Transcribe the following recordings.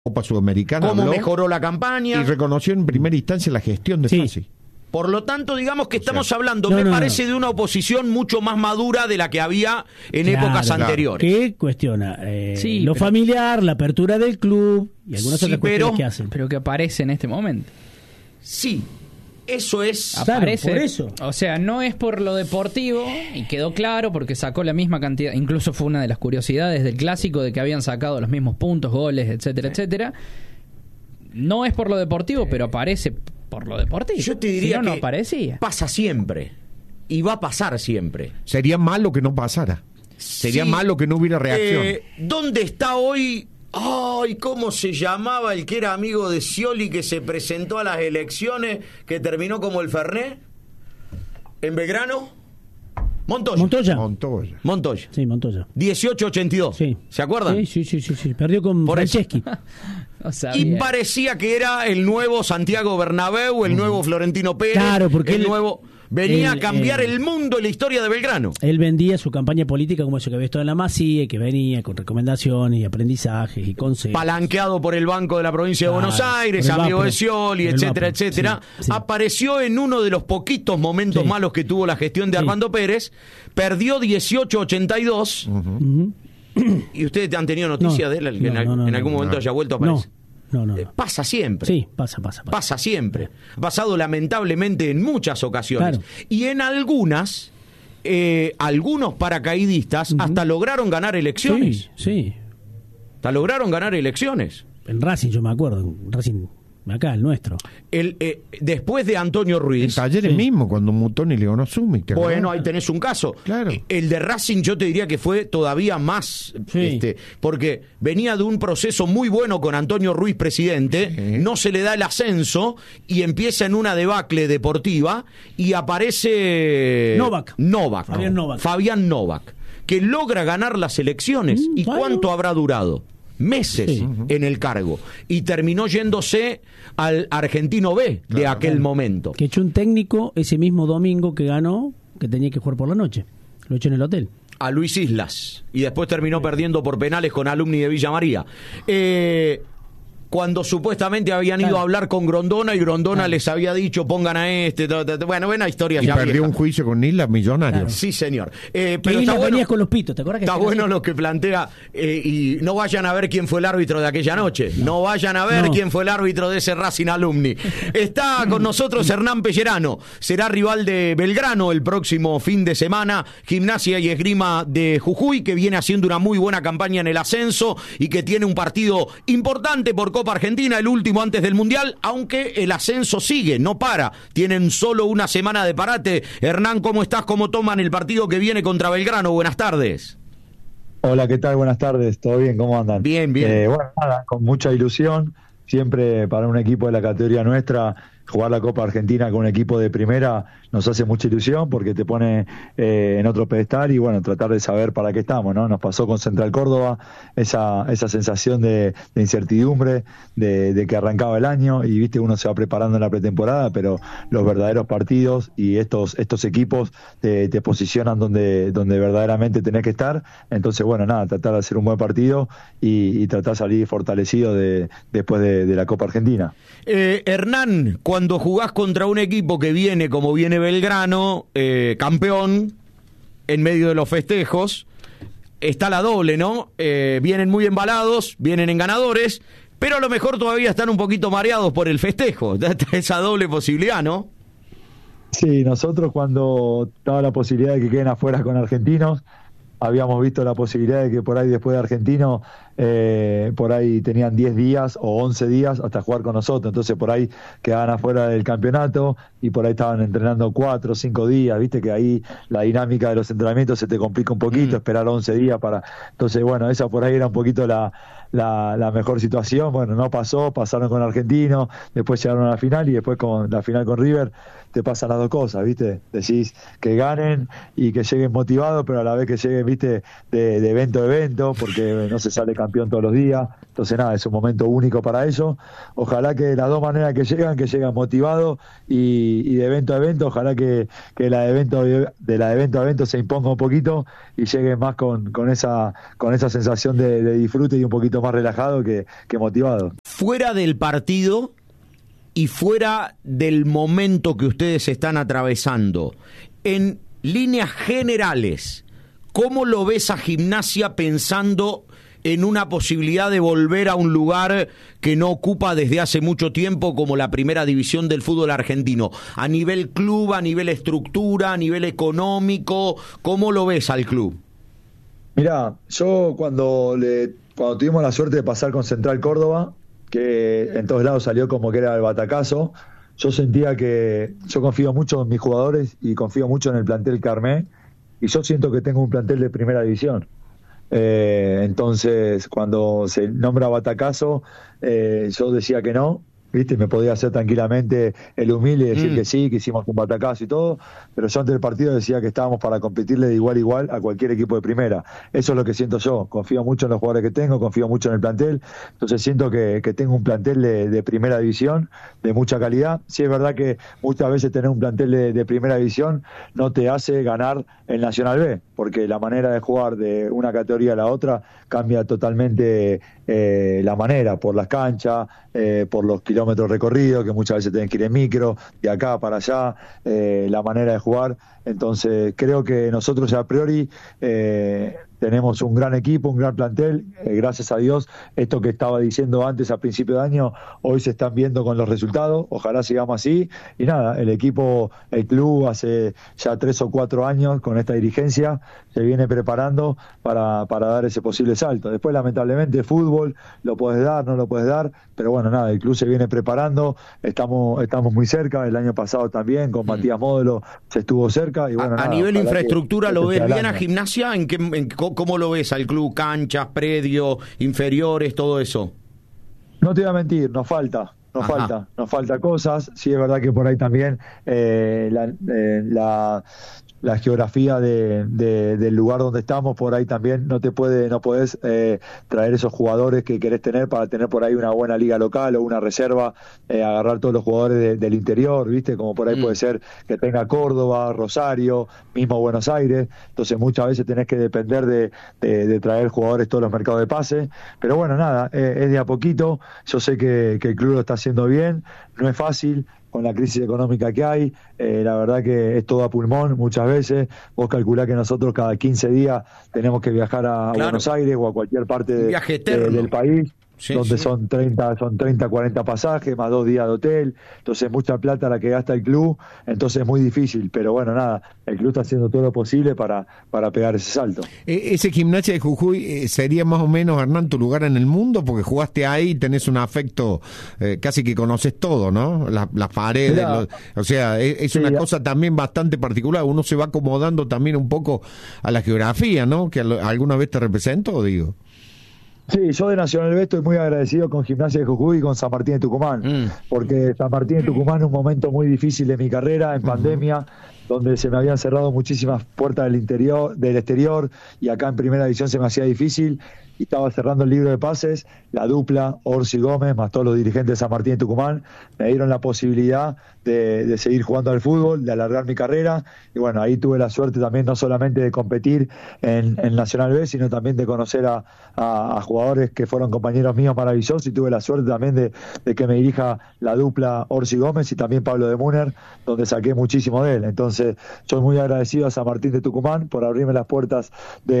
Copa Sudamericana. Cómo habló mejoró la campaña. y reconoció en primera instancia la gestión de Fassi. Por lo tanto, digamos que estamos hablando, me parece, de una oposición mucho más madura de la que había en épocas anteriores. Que cuestiona lo familiar, la apertura del club y algunas otras cuestiones que hacen. Pero que aparece en este momento. Sí, eso es... Aparece, por eso. O sea, no es por lo deportivo, y quedó claro porque sacó la misma cantidad, incluso fue una de las curiosidades del clásico de que habían sacado los mismos puntos, goles, etcétera, etcétera. No es por lo deportivo, pero aparece por lo deportivo. Yo te diría si no, que no aparecía. Pasa siempre y va a pasar siempre. Sería malo que no pasara. Sería malo que no hubiera reacción. ¿Dónde está hoy? Ay, ¿cómo se llamaba el que era amigo de Scioli que se presentó a las elecciones, que terminó como el Fernet? ¿En Belgrano? Montoya. Montoya. Sí, Montoya. 1882. Sí. ¿Se acuerdan? Sí. Perdió con Franceschi. Y parecía que era el nuevo Santiago Bernabéu, el nuevo Florentino Pérez, claro, porque el nuevo... Venía a cambiar el mundo y la historia de Belgrano. Él vendía su campaña política como eso que había estado en la Masía, que venía con recomendaciones y aprendizajes y consejos. Palanqueado por el Banco de la Provincia de Buenos Aires, amigo de Scioli, etcétera, etcétera. Sí. Apareció en uno de los poquitos momentos malos que tuvo la gestión de Armando Pérez. Perdió 18-82. ¿Y ustedes han tenido noticias de él? ¿En algún momento haya vuelto a aparecer? No. Pasa siempre. Sí, pasa. Pasa siempre. Ha pasado lamentablemente en muchas ocasiones. Claro. Y en algunas, algunos paracaidistas hasta lograron ganar elecciones. Sí. Hasta lograron ganar elecciones. En Racing, yo me acuerdo. En Racing, acá, el nuestro. Después de Antonio Ruiz. En Talleres mismo, cuando Mutoni le ganó Zúñiga. Bueno, ahí tenés un caso. Claro. El de Racing yo te diría que fue todavía más, porque venía de un proceso muy bueno con Antonio Ruiz presidente, no se le da el ascenso y empieza en una debacle deportiva y aparece Fabián Novak, que logra ganar las elecciones. ¿Y cuánto habrá durado? Meses en el cargo, y terminó yéndose al Argentino B de aquel momento. Que echó un técnico ese mismo domingo que ganó, que tenía que jugar por la noche. Lo echó en el hotel. A Luis Islas. Y después terminó perdiendo por penales con Alumni de Villa María. Cuando supuestamente habían ido a hablar con Grondona y Grondona les había dicho pongan a este, bueno, buena historia. Y ya perdió un juicio con Islas millonario. Sí, señor. Pero está bueno, con los pitos, ¿te acuerdas? Está bueno lo que plantea, y no vayan a ver quién fue el árbitro de aquella noche. No vayan a ver quién fue el árbitro de ese Racing Alumni. Está con nosotros Hernán Pellerano. Será rival de Belgrano el próximo fin de semana. Gimnasia y Esgrima de Jujuy, que viene haciendo una muy buena campaña en el ascenso y que tiene un partido importante por Copa Argentina, el último antes del Mundial, aunque el ascenso sigue, no para. Tienen solo una semana de parate. Hernán, ¿cómo estás? ¿Cómo toman el partido que viene contra Belgrano? Buenas tardes. Hola, ¿qué tal? Buenas tardes. ¿Todo bien? ¿Cómo andan? Bien. Bueno, nada, con mucha ilusión. Siempre para un equipo de la categoría nuestra, jugar la Copa Argentina con un equipo de primera nos hace mucha ilusión porque te pone en otro pedestal y bueno, tratar de saber para qué estamos, ¿no? Nos pasó con Central Córdoba esa sensación de incertidumbre, de que arrancaba el año y viste, uno se va preparando en la pretemporada, pero los verdaderos partidos y estos equipos te posicionan donde verdaderamente tenés que estar. Entonces bueno, nada, tratar de hacer un buen partido y tratar de salir fortalecido después de la Copa Argentina. Hernán, cuando jugás contra un equipo que viene como viene Belgrano, campeón, en medio de los festejos, está la doble, ¿no? Vienen muy embalados, vienen en ganadores, pero a lo mejor todavía están un poquito mareados por el festejo. Esa doble posibilidad, ¿no? Sí, nosotros cuando estaba la posibilidad de que queden afuera con Argentinos, habíamos visto la posibilidad de que por ahí después de Argentino, por ahí tenían 10 días o 11 días hasta jugar con nosotros, entonces por ahí quedaban afuera del campeonato y por ahí estaban entrenando 4 o 5 días, viste que ahí la dinámica de los entrenamientos se te complica un poquito, esperar 11 días para... Entonces bueno, esa por ahí era un poquito la mejor situación. Bueno, no pasó, pasaron con Argentino, después llegaron a la final y después con la final con River te pasan las dos cosas, ¿viste? Decís que ganen y que lleguen motivados, pero a la vez que lleguen, ¿viste? De evento a evento, porque no se sale campeón todos los días. Entonces nada, es un momento único para ellos. Ojalá que las dos maneras que llegan motivados y de evento a evento, ojalá que de la de evento a evento se imponga un poquito y lleguen más con esa sensación de disfrute y un poquito más relajado que motivado. Fuera del partido y fuera del momento que ustedes están atravesando, en líneas generales, ¿cómo lo ves a Gimnasia pensando en una posibilidad de volver a un lugar que no ocupa desde hace mucho tiempo como la primera división del fútbol argentino? A nivel club, a nivel estructura, a nivel económico, ¿cómo lo ves al club? Mirá, yo cuando tuvimos la suerte de pasar con Central Córdoba, que en todos lados salió como que era el batacazo, yo sentía que yo confío mucho en mis jugadores y confío mucho en el plantel que armé, y yo siento que tengo un plantel de primera división. Entonces, cuando se nombra batacazo, yo decía que no, ¿viste? Me podía hacer tranquilamente el humilde y decir que sí, que hicimos un batacazo y todo, pero yo antes del partido decía que estábamos para competirle de igual a igual a cualquier equipo de primera. Eso es lo que siento yo. Confío mucho en los jugadores que tengo, confío mucho en el plantel, entonces siento que tengo un plantel de primera división, de mucha calidad. Sí es verdad que muchas veces tener un plantel de primera división no te hace ganar el Nacional B, porque la manera de jugar de una categoría a la otra cambia totalmente la manera, por las canchas, por los kilómetros recorridos, que muchas veces tenés que ir en micro, de acá para allá, la manera de jugar. Entonces creo que nosotros a priori tenemos un gran equipo, un gran plantel, gracias a Dios, esto que estaba diciendo antes a principio de año, hoy se están viendo con los resultados, ojalá sigamos así, y nada, el club hace ya 3 o 4 años con esta dirigencia, se viene preparando para dar ese posible salto. Después lamentablemente fútbol, lo puedes dar, no lo puedes dar, pero bueno, nada, el club se viene preparando, estamos muy cerca, el año pasado también, con Matías Módulo se estuvo cerca, y bueno, a nivel infraestructura, ¿lo ves bien a Gimnasia? ¿Cómo lo ves al club? ¿Canchas, predios, inferiores, todo eso? No te voy a mentir, nos falta cosas. Sí es verdad que por ahí también la geografía del lugar donde estamos, por ahí también no podés traer esos jugadores que querés tener para tener por ahí una buena liga local o una reserva, agarrar todos los jugadores del interior, ¿viste? Como por ahí puede ser que tenga Córdoba, Rosario, mismo Buenos Aires. Entonces muchas veces tenés que depender de traer jugadores todos los mercados de pase, pero bueno, nada, es de a poquito. Yo sé que el club lo está haciendo bien, no es fácil con la crisis económica que hay, la verdad que es todo a pulmón muchas veces. Vos calculás que nosotros cada 15 días tenemos que viajar a Buenos Aires o a cualquier parte del país. Sí, donde sí. son 30, 40 pasajes, más 2 días de hotel, entonces mucha plata la que gasta el club, entonces es muy difícil, pero bueno, nada, el club está haciendo todo lo posible para pegar ese salto. Ese Gimnasia de Jujuy sería más o menos, Hernán, tu lugar en el mundo, porque jugaste ahí, tenés un afecto, casi que conoces todo, ¿no? Las paredes, o sea, es una cosa también bastante particular, uno se va acomodando también un poco a la geografía, ¿no? Que alguna vez te representó, digo. Sí, yo de Nacional B estoy muy agradecido con Gimnasia de Jujuy y con San Martín de Tucumán, porque San Martín de Tucumán es un momento muy difícil de mi carrera, en pandemia, donde se me habían cerrado muchísimas puertas del exterior, y acá en Primera División se me hacía difícil, y estaba cerrando el libro de pases, la dupla, Orsi Gómez, más todos los dirigentes de San Martín de Tucumán, me dieron la posibilidad de seguir jugando al fútbol, de alargar mi carrera, y bueno, ahí tuve la suerte también no solamente de competir en Nacional B, sino también de conocer a jugadores que fueron compañeros míos maravillosos, y tuve la suerte también de que me dirija la dupla Orsi Gómez y también Pablo de Muner, donde saqué muchísimo de él. Entonces, soy muy agradecido a San Martín de Tucumán por abrirme las puertas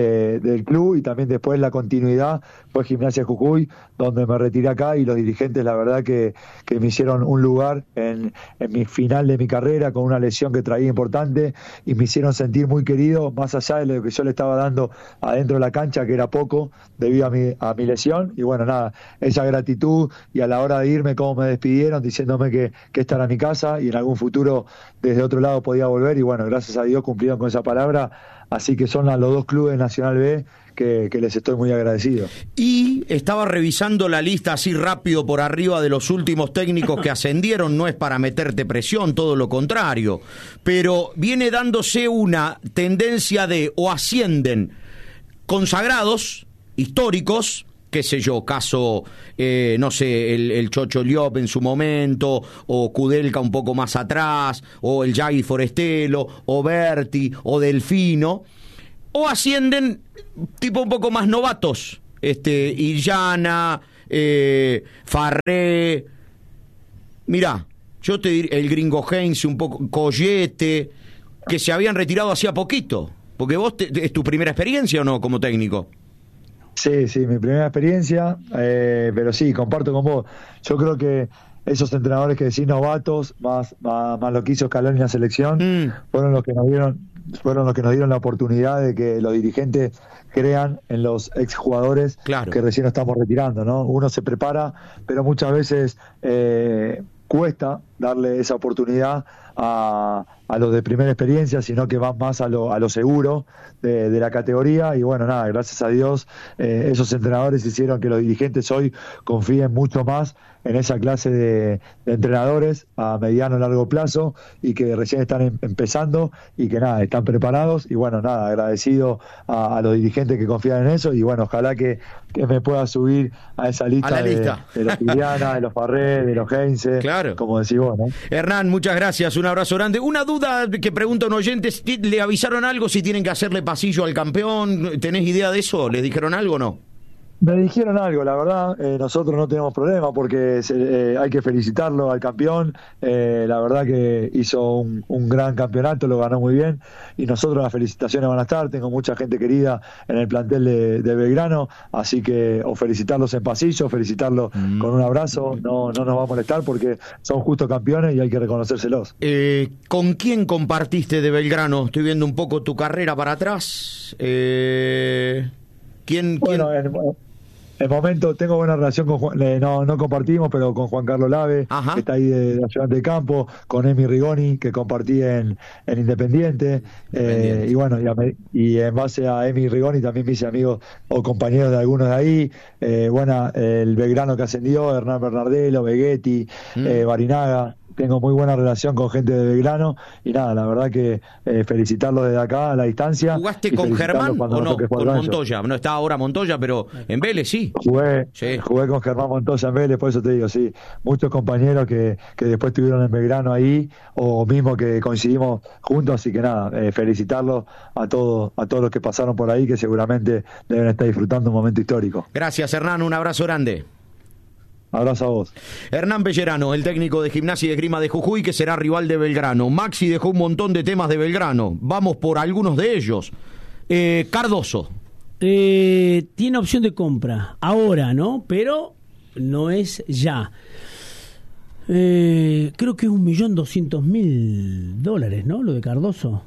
del club, y también después la continuidad fue Gimnasia Jujuy, donde me retiré acá, y los dirigentes la verdad que me hicieron un lugar en mi final de mi carrera con una lesión que traía importante, y me hicieron sentir muy querido, más allá de lo que yo le estaba dando adentro de la cancha, que era poco debido a mi lesión. Y bueno, nada, esa gratitud, y a la hora de irme cómo me despidieron diciéndome que esta era mi casa y en algún futuro desde otro lado podía volver, y bueno, gracias a Dios cumplieron con esa palabra. Así que son los 2 clubes Nacional B que les estoy muy agradecido. Y estaba revisando la lista así rápido por arriba de los últimos técnicos que ascendieron, no es para meterte presión, todo lo contrario, pero viene dándose una tendencia de o ascienden consagrados, históricos, qué sé yo, caso, no sé, el Chocho Liop en su momento, o Kudelka un poco más atrás, o el Yagi Forestelo, o Berti, o Delfino, o ascienden tipo un poco más novatos, Illana, Farré, mirá, yo te diría, el Gringo Heinze, un poco, Collete, que se habían retirado hacía poquito, porque vos, ¿es tu primera experiencia o no como técnico? Sí, mi primera experiencia, pero sí, comparto con vos. Yo creo que esos entrenadores que decís novatos, más lo que hizo Scaloni en la selección, fueron los que nos dieron la oportunidad de que los dirigentes crean en los exjugadores que recién nos estamos retirando, ¿no? Uno se prepara, pero muchas veces cuesta darle esa oportunidad a los de primera experiencia, sino que van más a lo seguro de la categoría. Y bueno, nada, gracias a Dios esos entrenadores hicieron que los dirigentes hoy confíen mucho más en esa clase de entrenadores a mediano y largo plazo, y que recién están empezando y que nada, están preparados. Y bueno, nada, agradecido a los dirigentes que confían en eso, y bueno, ojalá que me pueda subir a esa lista, de los Iliana, de los Farré, de los Heinze, como decís vos, ¿no? Hernán, muchas gracias, un abrazo grande. Una duda que pregunta un oyente, ¿le avisaron algo si tienen que hacerle pasillo al campeón? ¿Tenés idea de eso? ¿Les dijeron algo o no? Me dijeron algo, la verdad, nosotros no tenemos problema porque hay que felicitarlo al campeón, la verdad que hizo un gran campeonato, lo ganó muy bien, y nosotros las felicitaciones van a estar. Tengo mucha gente querida en el plantel de Belgrano, así que o felicitarlos en pasillo, felicitarlos con un abrazo, no nos va a molestar porque son justo campeones y hay que reconocérselos. ¿Con quién compartiste de Belgrano? Estoy viendo un poco tu carrera para atrás. ¿Quién? Bueno, en momento tengo buena relación con Juan, no compartimos, pero con Juan Carlos Lave, que está ahí de ayudante de campo, con Emi Rigoni, que compartí en Independiente, y bueno, y en base a Emi Rigoni también me hice amigos o compañeros de algunos de ahí, el Belgrano que ascendió, Hernán Bernardelo, Begetti, Barinaga. Tengo muy buena relación con gente de Belgrano, y nada, la verdad que felicitarlo desde acá a la distancia. ¿Jugaste con Germán o no? Con Montoya. No está ahora Montoya, pero en Vélez sí. Jugué con Germán Montoya en Vélez, por eso te digo, sí. Muchos compañeros que después estuvieron en Belgrano ahí, o mismo que coincidimos juntos, así que nada, felicitarlos a todos los que pasaron por ahí, que seguramente deben estar disfrutando un momento histórico. Gracias, Hernán, un abrazo grande. Abrazo a vos. Hernán Pellerano, el técnico de Gimnasia y de Esgrima de Jujuy, que será rival de Belgrano. Maxi dejó un montón de temas de Belgrano. Vamos por algunos de ellos. Cardoso. Tiene opción de compra ahora, ¿no? Pero no es ya. Creo que es $1.200.000, ¿no? Lo de Cardoso.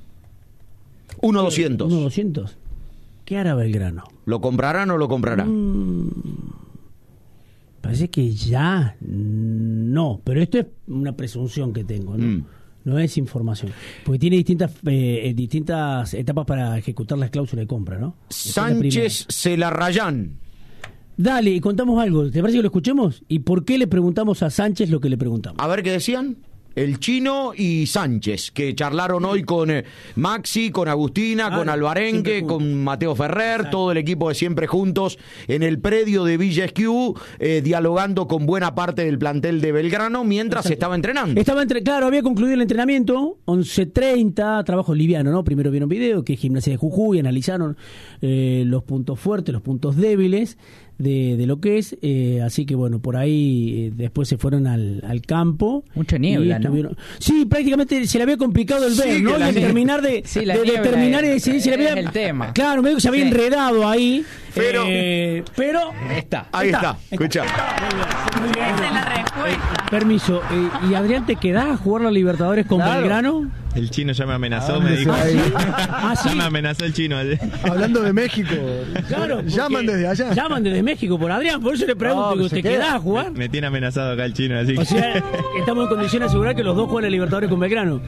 1.200. 1.200. ¿Qué hará Belgrano? ¿Lo comprarán o lo comprarán? Parece que ya no, pero esto es una presunción que tengo, ¿no? No es información, porque tiene distintas etapas para ejecutar las cláusulas de compra, ¿no? Sánchez Celarrayán. Dale, y contamos algo, ¿te parece que lo escuchemos? ¿Y por qué le preguntamos a Sánchez lo que le preguntamos? A ver qué decían. El Chino y Sánchez, que charlaron hoy con Maxi, con Agustina, con Alvarenque, con Mateo Ferrer, todo el equipo de Siempre Juntos en el predio de Villa Esquiú, dialogando con buena parte del plantel de Belgrano mientras estaba entrenando. Claro, había concluido el entrenamiento, 11:30, trabajo liviano, ¿no? Primero vieron video, que es Gimnasia de Jujuy, analizaron los puntos fuertes, los puntos débiles de lo que es, así que bueno, por ahí después se fueron al campo. Mucha niebla, ¿no? Sí, prácticamente se le había complicado el ver, ¿no? Y al terminar de determinar y decidir se le había... el tema. Claro, medio que se había enredado ahí. Pero ahí está. Escucha. Esa es la respuesta. Permiso, ¿y Adrián te quedás a jugar la Libertadores con Belgrano? El chino ya me amenazó, me dijo. Ya me amenazó el chino. Hablando de México. Claro, llaman desde allá. Llaman desde México por Adrián, por eso le pregunto, ¿te quedás a jugar? Me tiene amenazado acá el chino, así que... O sea, estamos en condición de asegurar que los dos juegan la Libertadores con Belgrano.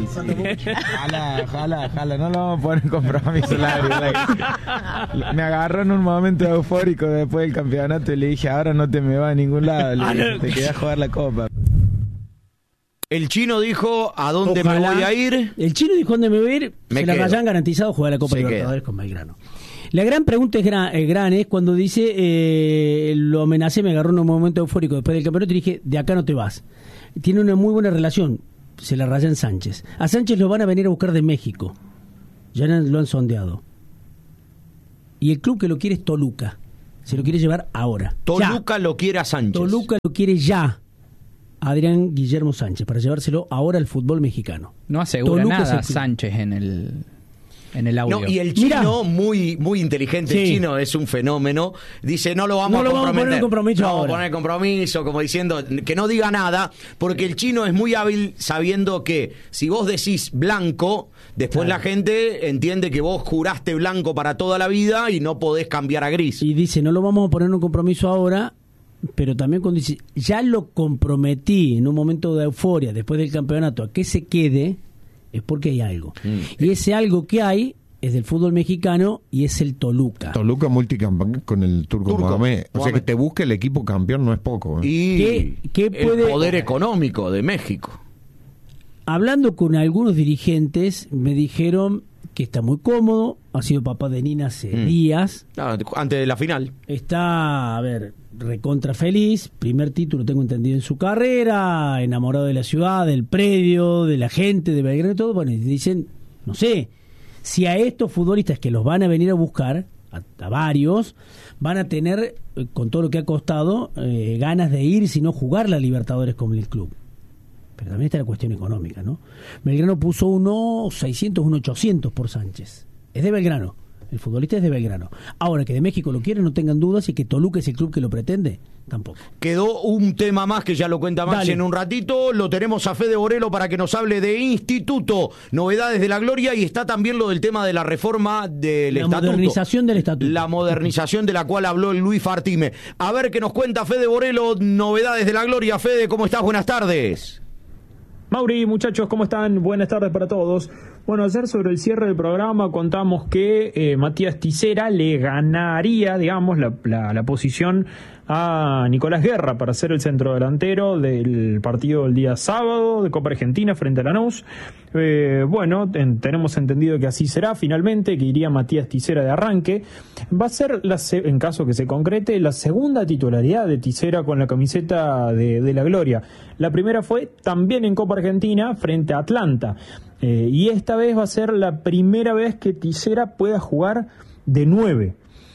Jala, no lo vamos a poner en compromiso, me agarró en un momento eufórico después del campeonato y le dije, ahora no te me vas a ningún lado, te quedás a jugar la copa. El Chino dijo, ¿a dónde me voy a ir? El Chino dijo, ¿a dónde me voy a ir? Celarrayán garantizado jugar la Copa Libertadores con Belgrano. La gran pregunta es cuando dice, lo amenacé, me agarró en un momento eufórico después del campeonato y dije, de acá no te vas. Tiene una muy buena relación, se la rayan Sánchez. A Sánchez lo van a venir a buscar de México, ya lo han sondeado. Y el club que lo quiere es Toluca, se lo quiere llevar ahora. Toluca ya. Lo quiere a Sánchez. Toluca lo quiere ya. Adrián Guillermo Sánchez, para llevárselo ahora al fútbol mexicano. No asegura Toluca nada Sánchez en el audio. No, y el chino, muy inteligente, el chino es un fenómeno, dice, no lo vamos a comprometer. Vamos a poner compromiso, como diciendo, que no diga nada, porque el chino es muy hábil sabiendo que si vos decís blanco, después la gente entiende que vos juraste blanco para toda la vida y no podés cambiar a gris. Y dice, no lo vamos a poner en un compromiso ahora, pero también cuando dice, ya lo comprometí en un momento de euforia después del campeonato a que se quede, es porque hay algo. Y ese algo que hay es del fútbol mexicano y es el Toluca. Toluca multicampeón con el Turco Mohamed. O sea que te busque el equipo campeón no es poco. Y ¿Qué puede... el poder económico de México. Hablando con algunos dirigentes, me dijeron que está muy cómodo, ha sido papá de Nina hace días. Antes de la final. Está, recontra feliz, primer título tengo entendido en su carrera, enamorado de la ciudad, del predio, de la gente, de Belgrano y todo. Bueno, y dicen, no sé, si a estos futbolistas que los van a venir a buscar, a varios, van a tener, con todo lo que ha costado, ganas de ir, si no jugar la Libertadores con el club. Pero también está la cuestión económica, ¿no? Belgrano puso 1.600, 1.800 por Sánchez. Es de Belgrano. El futbolista es de Belgrano. Ahora, que de México lo quieren, no tengan dudas, y que Toluca es el club que lo pretende, tampoco. Quedó un tema más que ya lo cuenta Maxi en un ratito. Lo tenemos a Fede Borelo para que nos hable de Instituto, novedades de la gloria, y está también lo del tema de la reforma del estatuto. La modernización del estatuto. La modernización de la cual habló Luis Fartime. A ver qué nos cuenta Fede Borelo, novedades de la gloria. Fede, ¿cómo estás? Buenas tardes. Mauri, muchachos, ¿cómo están? Buenas tardes para todos. Bueno, ayer sobre el cierre del programa contamos que Matías Tisera le ganaría, digamos, la posición a Nicolás Guerra para ser el centrodelantero del partido del día sábado de Copa Argentina frente a Lanús. Bueno, tenemos entendido que así será finalmente, que iría Matías Tisera de arranque. Va a ser, en caso que se concrete, la segunda titularidad de Tisera con la camiseta de la gloria. La primera fue también en Copa Argentina frente a Atlanta. Y esta vez va a ser la primera vez que Tisera pueda jugar de 9.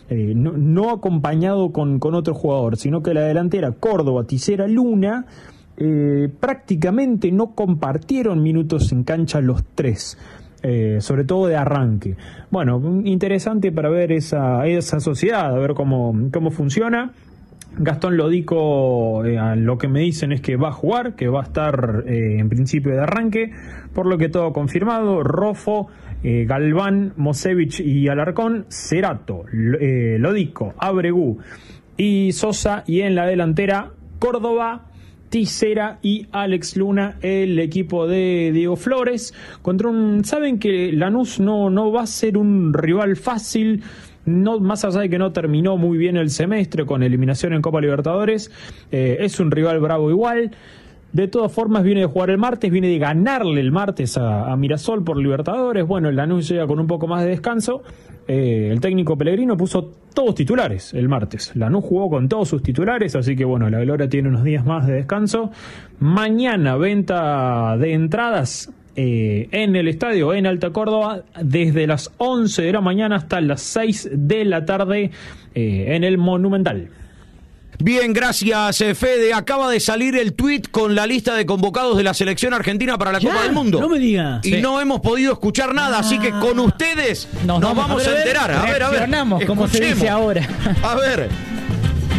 No acompañado con otro jugador, sino que la delantera Córdoba, Tisera, Luna prácticamente no compartieron minutos en cancha los tres, sobre todo de arranque. Bueno, interesante para ver esa sociedad, a ver cómo funciona. Gastón Lodico, lo que me dicen es que va a jugar, que va a estar en principio de arranque, por lo que todo confirmado. Rofo, Galván, Mosevich y Alarcón, Cerato, Lodico, Abregú y Sosa, y en la delantera Córdoba, Tisera y Alex Luna, el equipo de Diego Flores. Saben que Lanús no va a ser un rival fácil. No, más allá de que no terminó muy bien el semestre con eliminación en Copa Libertadores, es un rival bravo igual. De todas formas, viene de jugar el martes, viene de ganarle el martes a Mirasol por Libertadores. Bueno, el Lanús llega con un poco más de descanso. El técnico Pellegrino puso todos titulares el martes. Lanús jugó con todos sus titulares, así que bueno, la Gloria tiene unos días más de descanso. Mañana, venta de entradas en el estadio en Alta Córdoba desde las 11 de la mañana hasta las 6 de la tarde en el Monumental. Bien, gracias Fede. Acaba de salir el tuit con la lista de convocados de la selección argentina para la Copa del Mundo. No me diga. Y no hemos podido escuchar nada, así que con ustedes nos vamos a enterar. A ver. Como se dice ahora. A ver.